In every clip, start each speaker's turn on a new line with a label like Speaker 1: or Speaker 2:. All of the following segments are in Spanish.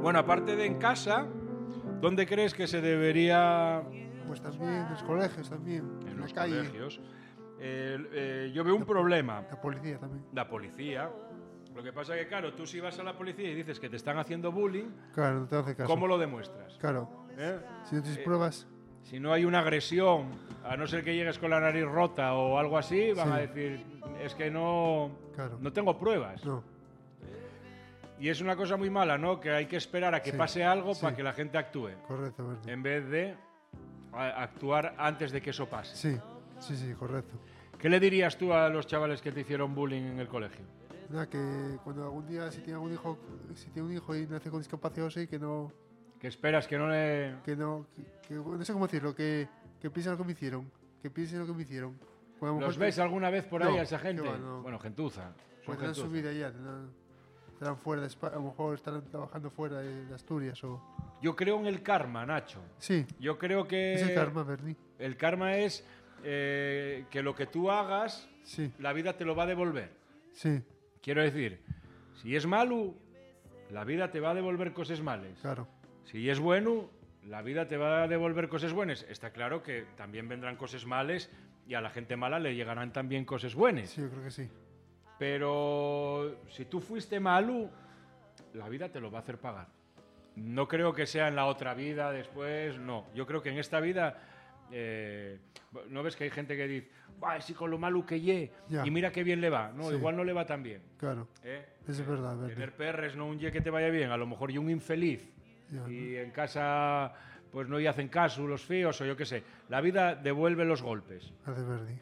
Speaker 1: Bueno, aparte de en casa, ¿dónde crees que se debería...?
Speaker 2: Pues también en los colegios, también,
Speaker 1: En
Speaker 2: la
Speaker 1: los
Speaker 2: calle.
Speaker 1: colegios. Yo veo un problema.
Speaker 2: La policía también.
Speaker 1: La policía. Lo que pasa es que, claro, tú si vas a la policía y dices que te están haciendo bullying,
Speaker 2: Claro, no te hace caso.
Speaker 1: ¿cómo lo demuestras?
Speaker 2: Claro.
Speaker 1: ¿Eh?
Speaker 2: Si no tienes pruebas.
Speaker 1: Si no hay una agresión, a no ser que llegues con la nariz rota o algo así, van
Speaker 2: Sí.
Speaker 1: a decir, es que no,
Speaker 2: Claro.
Speaker 1: no tengo pruebas.
Speaker 2: No.
Speaker 1: Y es una cosa muy mala, ¿no? Que hay que esperar a que
Speaker 2: Sí.
Speaker 1: pase algo
Speaker 2: Sí.
Speaker 1: para que la gente actúe,
Speaker 2: Correcto, Bernie.
Speaker 1: en vez de actuar antes de que eso pase.
Speaker 2: Sí, sí, sí, correcto.
Speaker 1: ¿Qué le dirías tú a los chavales que te hicieron bullying en el colegio?
Speaker 2: Nada, que cuando algún día, si tiene un hijo y nace con discapacidad o así, que no,
Speaker 1: Que esperas que no le...
Speaker 2: no sé cómo decirlo, que piensen lo que me hicieron, que piensen lo que me hicieron. Pues a lo
Speaker 1: ¿Los
Speaker 2: mejor
Speaker 1: ves alguna vez por ahí
Speaker 2: No,
Speaker 1: a esa gente?
Speaker 2: que va, no.
Speaker 1: Bueno, gentuza. Son
Speaker 2: pues tendrán su
Speaker 1: gentuza.
Speaker 2: vida ya, estarán fuera de España, a lo mejor estarán trabajando fuera de Asturias o...
Speaker 1: Yo creo en el karma, Nacho.
Speaker 2: Sí,
Speaker 1: Yo creo que...
Speaker 2: es el karma, Bernie.
Speaker 1: El karma es que lo que tú hagas,
Speaker 2: Sí,
Speaker 1: la vida te lo va a devolver.
Speaker 2: sí,
Speaker 1: Quiero decir, si es malo, la vida te va a devolver cosas malas.
Speaker 2: claro.
Speaker 1: Si es bueno, la vida te va a devolver cosas buenas. Está claro que también vendrán cosas malas y a la gente mala le llegarán también cosas buenas.
Speaker 2: Sí, yo creo que sí.
Speaker 1: Pero si tú fuiste malo, la vida te lo va a hacer pagar. No creo que sea en la otra vida después, no. Yo creo que en esta vida... ¿no ves que hay gente que dice, si con lo malo que ye,
Speaker 2: Ya.
Speaker 1: y mira qué bien le va? No,
Speaker 2: Sí.
Speaker 1: igual no le va tan bien.
Speaker 2: Claro,
Speaker 1: ¿Eh?
Speaker 2: eso es verdad, Bernie.
Speaker 1: Tener perres, no un ye que te vaya bien, a lo mejor y un infeliz.
Speaker 2: Ya,
Speaker 1: Y en casa pues no y hacen caso los fíos o yo qué sé. La vida devuelve los golpes.
Speaker 2: Hace Bernie.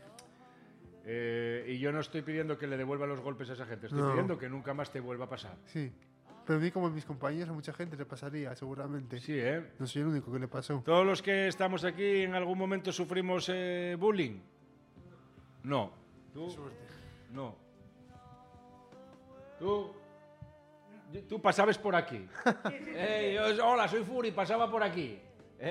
Speaker 1: Y yo no estoy pidiendo que le devuelva los golpes a esa gente, estoy
Speaker 2: No.
Speaker 1: pidiendo que nunca más te vuelva a pasar.
Speaker 2: Sí. Pero a mí, como a mis compañeros, a mucha gente le pasaría, seguramente.
Speaker 1: Sí, ¿eh?
Speaker 2: No soy el único que le pasó.
Speaker 1: ¿Todos los que estamos aquí en algún momento sufrimos bullying? No. ¿Tú?
Speaker 2: Suerte.
Speaker 1: No. Tú pasabas por aquí. Hola, soy Furi, pasaba por aquí.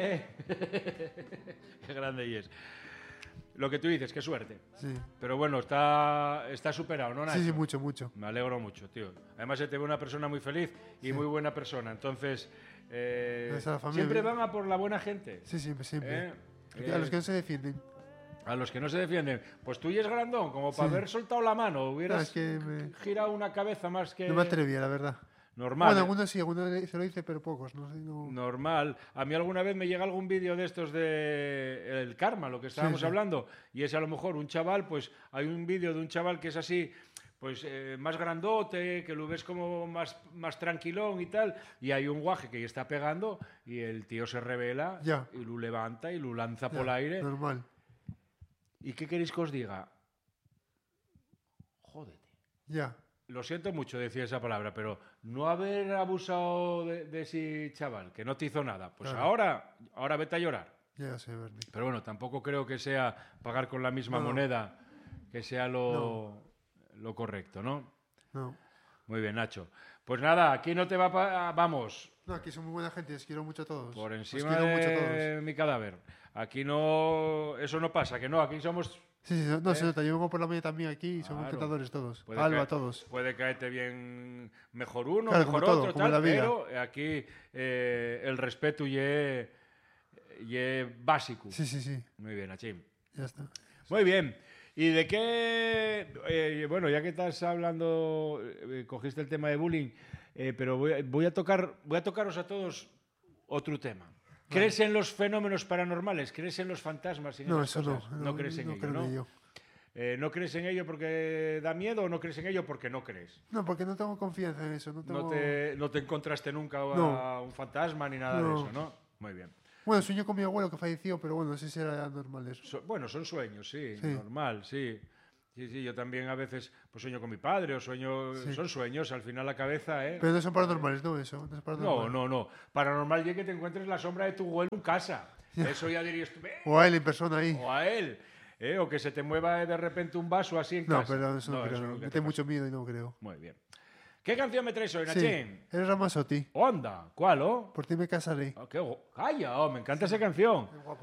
Speaker 1: Qué grande y es. Lo que tú dices, qué suerte.
Speaker 2: Sí.
Speaker 1: Pero bueno, está superado, ¿no, Nacho?
Speaker 2: Sí, sí, mucho, mucho.
Speaker 1: Me alegro mucho, tío. Además, se te ve una persona muy feliz y muy buena persona. Entonces,
Speaker 2: Gracias a la familia.
Speaker 1: siempre van a por la buena gente.
Speaker 2: Sí, siempre, siempre.
Speaker 1: ¿Eh?
Speaker 2: A los que no se defienden.
Speaker 1: A los que no se defienden. Pues tú y es grandón, como para
Speaker 2: Sí.
Speaker 1: haber soltado la mano. Hubieras
Speaker 2: Es que
Speaker 1: girado una cabeza más que...
Speaker 2: no me atrevía, la verdad.
Speaker 1: Normal.
Speaker 2: Bueno,
Speaker 1: ¿eh?
Speaker 2: algunos sí, algunos se lo hice, pero pocos. No sé, no...
Speaker 1: Normal. A mí alguna vez me llega algún vídeo de estos de el karma, lo que estábamos
Speaker 2: Sí.
Speaker 1: hablando, y es a lo mejor un chaval, pues hay un vídeo de un chaval que es así, pues más grandote, que lo ves como más tranquilón y tal, y hay un guaje que está pegando y el tío se revela
Speaker 2: Ya.
Speaker 1: y lo levanta y lo lanza
Speaker 2: Ya,
Speaker 1: por el aire.
Speaker 2: Normal.
Speaker 1: ¿Y qué queréis que os diga? Jódete.
Speaker 2: Ya.
Speaker 1: Lo siento mucho decir esa palabra, pero no haber abusado de ese chaval, que no te hizo nada. Pues
Speaker 2: Claro.
Speaker 1: ahora vete a llorar.
Speaker 2: Ya sé, Bernie.
Speaker 1: Pero bueno, tampoco creo que sea pagar con la misma
Speaker 2: No, no.
Speaker 1: moneda que sea lo correcto, ¿no?
Speaker 2: No.
Speaker 1: Muy bien, Nacho. Pues nada, aquí no te va vamos,
Speaker 2: No, aquí son muy buena gente, les quiero mucho a todos.
Speaker 1: por
Speaker 2: Los
Speaker 1: encima
Speaker 2: quiero mucho a
Speaker 1: de
Speaker 2: todos.
Speaker 1: mi cadáver. Aquí no... Eso no pasa, que no, aquí somos...
Speaker 2: Sí, sí, no, se nota. Yo vengo por la mañana también aquí y son
Speaker 1: Claro.
Speaker 2: encantadores todos.
Speaker 1: Puede
Speaker 2: Alba,
Speaker 1: caer-
Speaker 2: todos.
Speaker 1: Puede caerte bien mejor uno,
Speaker 2: Claro,
Speaker 1: mejor
Speaker 2: como todo,
Speaker 1: otro,
Speaker 2: como
Speaker 1: tal,
Speaker 2: en la vida.
Speaker 1: pero aquí el respeto ye básico.
Speaker 2: Sí, sí, sí.
Speaker 1: Muy bien, Achim.
Speaker 2: Ya está.
Speaker 1: Muy bien. ¿Y de qué? Bueno, ya que estás hablando, cogiste el tema de bullying, pero voy a tocaros a todos otro tema. ¿Crees en los fenómenos paranormales? ¿Crees en los fantasmas? y en
Speaker 2: No,
Speaker 1: esas
Speaker 2: eso
Speaker 1: cosas?
Speaker 2: no.
Speaker 1: No crees en ello,
Speaker 2: creo
Speaker 1: ¿no?
Speaker 2: en ello.
Speaker 1: ¿No crees en ello porque da miedo o no crees en ello porque no crees?
Speaker 2: No, porque no tengo confianza en eso. No tengo...
Speaker 1: No te encontraste nunca a
Speaker 2: No.
Speaker 1: un fantasma ni nada de
Speaker 2: No.
Speaker 1: eso, ¿no? Muy bien.
Speaker 2: Bueno, sueño con mi abuelo que falleció, pero bueno, no sé si era normal eso.
Speaker 1: Bueno, son sueños, sí,
Speaker 2: Sí.
Speaker 1: normal, sí. Sí, yo también a veces pues sueño con mi padre o sueño...
Speaker 2: Sí.
Speaker 1: Son sueños, al final la cabeza, ¿eh?
Speaker 2: Pero no son paranormales, ¿no? Eso. No es paranormal.
Speaker 1: No. Paranormal es que te encuentres la sombra de tu abuelo en casa. Eso ya dirías tú,
Speaker 2: O a él en persona ahí.
Speaker 1: o a él. O que se te mueva de repente un vaso así en
Speaker 2: No,
Speaker 1: casa.
Speaker 2: pero eso no creo.
Speaker 1: nunca
Speaker 2: Me
Speaker 1: te
Speaker 2: da
Speaker 1: pasa.
Speaker 2: mucho miedo y no creo.
Speaker 1: Muy bien. ¿Qué canción me traes hoy,
Speaker 2: Sí,
Speaker 1: Nachín?
Speaker 2: eres Ramazotti.
Speaker 1: Onda, ¿cuál, oh?
Speaker 2: Por ti me casaré.
Speaker 1: Calla, me encanta esa canción.